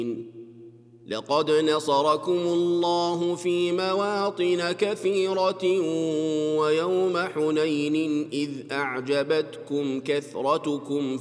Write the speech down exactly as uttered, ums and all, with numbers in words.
لقد نصركم الله في مواطن كثيرة ويوم حنين إذ أعجبتكم كثرتكم